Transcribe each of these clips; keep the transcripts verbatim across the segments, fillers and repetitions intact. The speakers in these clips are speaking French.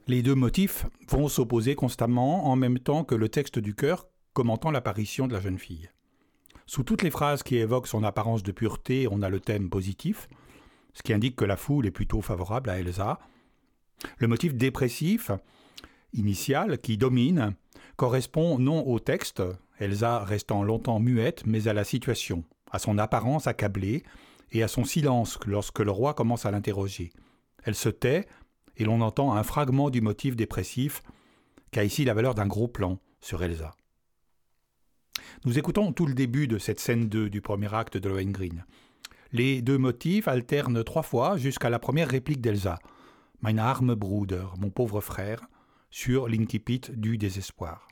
Les deux motifs vont s'opposer constamment en même temps que le texte du chœur commentant l'apparition de la jeune fille. Sous toutes les phrases qui évoquent son apparence de pureté, on a le thème positif, ce qui indique que la foule est plutôt favorable à Elsa. Le motif dépressif, initial, qui domine, correspond non au texte, Elsa restant longtemps muette, mais à la situation, à son apparence accablée et à son silence lorsque le roi commence à l'interroger. Elle se tait et l'on entend un fragment du motif dépressif qui a ici la valeur d'un gros plan sur Elsa. Nous écoutons tout le début de cette scène deux du premier acte de Lohengrin. Les deux motifs alternent trois fois jusqu'à la première réplique d'Elsa, « Mein arme Bruder », mon pauvre frère, sur l'incipit du désespoir.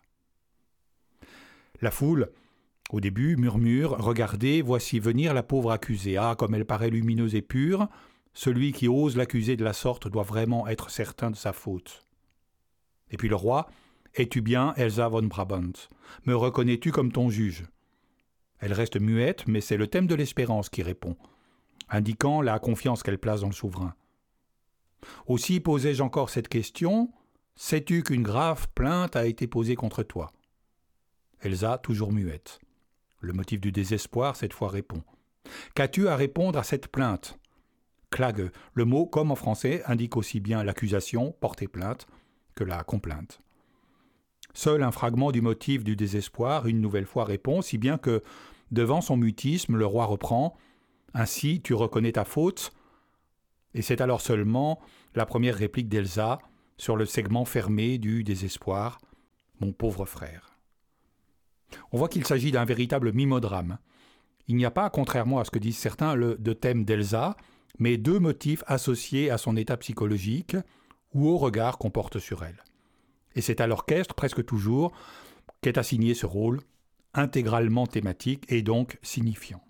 La foule, au début, murmure « Regardez, voici venir la pauvre accusée. Ah, comme elle paraît lumineuse et pure. Celui qui ose l'accuser de la sorte doit vraiment être certain de sa faute. » Et puis le roi « Es-tu bien Elsa von Brabant? Me reconnais-tu comme ton juge ?» Elle reste muette, mais c'est le thème de l'espérance qui répond, indiquant la confiance qu'elle place dans le souverain. Aussi posai-je encore cette question, « Sais-tu qu'une grave plainte a été posée contre toi ?» Elsa, toujours muette. Le motif du désespoir, cette fois, répond. « Qu'as-tu à répondre à cette plainte ?» Klage, le mot, comme en français, indique aussi bien l'accusation, porter plainte, que la complainte. Seul un fragment du motif du désespoir, une nouvelle fois, répond, si bien que, devant son mutisme, le roi reprend « Ainsi, tu reconnais ta faute ?» Et c'est alors seulement la première réplique d'Elsa sur le segment fermé du désespoir « Mon pauvre frère ». On voit qu'il s'agit d'un véritable mimodrame. Il n'y a pas, contrairement à ce que disent certains, le, de thème d'Elsa, mais deux motifs associés à son état psychologique ou au regard qu'on porte sur elle. Et c'est à l'orchestre, presque toujours, qu'est assigné ce rôle, intégralement thématique et donc signifiant.